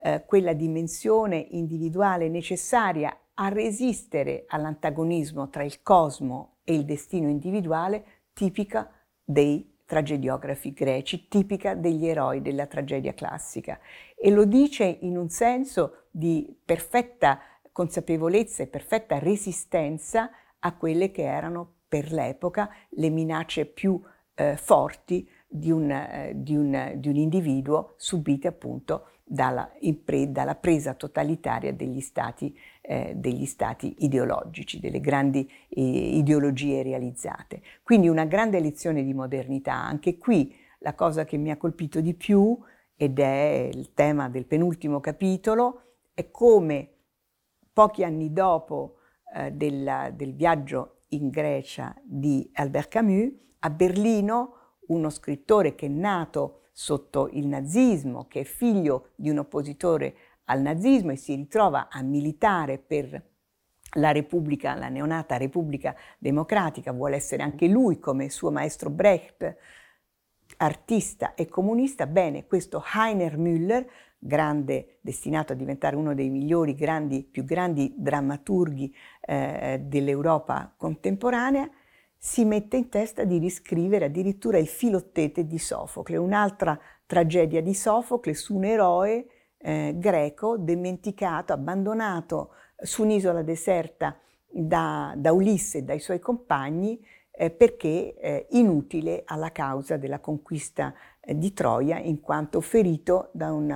quella dimensione individuale necessaria a resistere all'antagonismo tra il cosmo e il destino individuale, tipica dei tragediografi greci, tipica degli eroi della tragedia classica. E lo dice in un senso di perfetta consapevolezza e perfetta resistenza a quelle che erano per l'epoca le minacce più forti di un individuo subite appunto dalla presa totalitaria degli stati ideologici, delle grandi ideologie realizzate. Quindi una grande lezione di modernità. Anche qui la cosa che mi ha colpito di più, ed è il tema del penultimo capitolo, è come pochi anni dopo del viaggio in Grecia di Albert Camus, a Berlino uno scrittore che è nato sotto il nazismo, che è figlio di un oppositore al nazismo e si ritrova a militare per la Repubblica, la neonata Repubblica Democratica, vuole essere anche lui, come suo maestro Brecht, artista e comunista. Bene, questo Heiner Müller, grande, destinato a diventare uno dei migliori, più grandi drammaturghi dell'Europa contemporanea, si mette in testa di riscrivere addirittura il Filottete di Sofocle, un'altra tragedia di Sofocle su un eroe greco dimenticato, abbandonato su un'isola deserta da Ulisse e dai suoi compagni perché inutile alla causa della conquista di Troia, in quanto ferito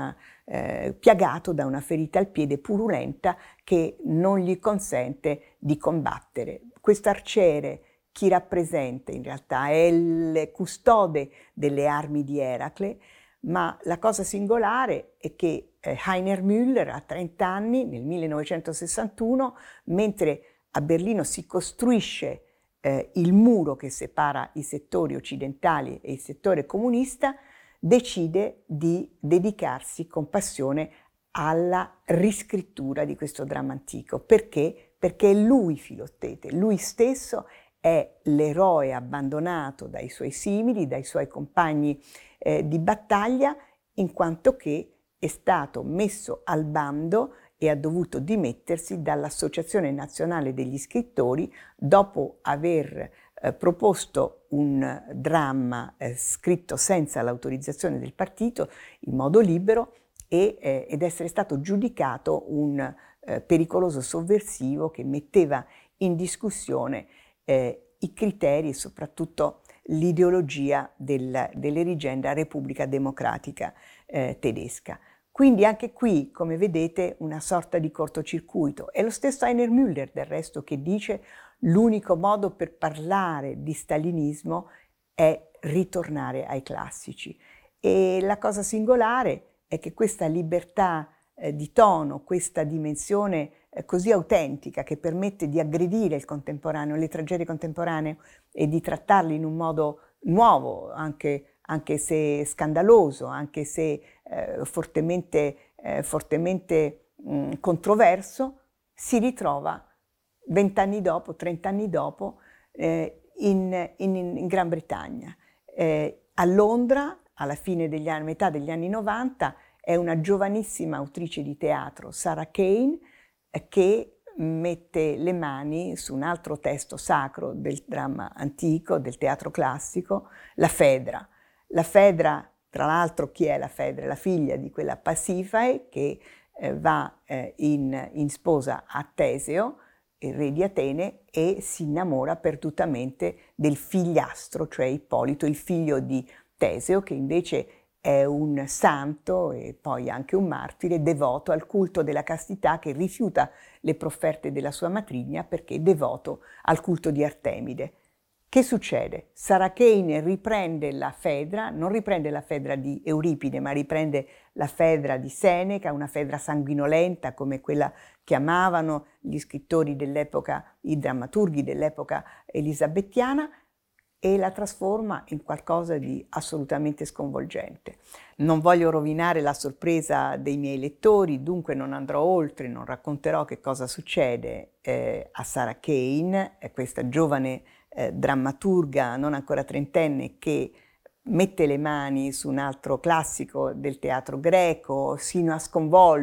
piagato da una ferita al piede purulenta che non gli consente di combattere. Questo arciere chi rappresenta in realtà? È il custode delle armi di Eracle, ma la cosa singolare è che Heiner Müller a 30 anni, nel 1961, mentre a Berlino si costruisce il muro che separa i settori occidentali e il settore comunista, decide di dedicarsi con passione alla riscrittura di questo dramma antico. Perché? Perché è lui Filottete, lui stesso è l'eroe abbandonato dai suoi simili, dai suoi compagni di battaglia, in quanto che è stato messo al bando e ha dovuto dimettersi dall'Associazione Nazionale degli Scrittori dopo aver proposto un dramma scritto senza l'autorizzazione del partito, in modo libero, ed essere stato giudicato un pericoloso sovversivo che metteva in discussione i criteri e soprattutto l'ideologia dell'erigenda Repubblica Democratica tedesca. Quindi anche qui, come vedete, una sorta di cortocircuito. È lo stesso Heiner Müller, del resto, che dice l'unico modo per parlare di stalinismo è ritornare ai classici. E la cosa singolare è che questa libertà di tono, questa dimensione così autentica che permette di aggredire il contemporaneo, le tragedie contemporanee e di trattarle in un modo nuovo, anche se scandaloso, anche se fortemente controverso, si ritrova 20 anni dopo, 30 anni dopo, in Gran Bretagna. A Londra, alla fine metà degli anni 90, è una giovanissima autrice di teatro, Sarah Kane, che mette le mani su un altro testo sacro del dramma antico, del teatro classico, La Fedra. La Fedra, tra l'altro, chi è la Fedra? La figlia di quella Pasifae che va in sposa a Teseo, il re di Atene, e si innamora perdutamente del figliastro, cioè Ippolito, il figlio di Teseo, che invece è un santo e poi anche un martire devoto al culto della castità, che rifiuta le profferte della sua matrigna perché è devoto al culto di Artemide. Che succede? Sarah Kane riprende la Fedra, non riprende la Fedra di Euripide, ma riprende la Fedra di Seneca, una Fedra sanguinolenta come quella che amavano gli scrittori dell'epoca, i drammaturghi dell'epoca elisabettiana, e la trasforma in qualcosa di assolutamente sconvolgente. Non voglio rovinare la sorpresa dei miei lettori, dunque non andrò oltre, non racconterò che cosa succede a Sarah Kane, questa giovane drammaturga non ancora trentenne che mette le mani su un altro classico del teatro greco, sino a sconvolgere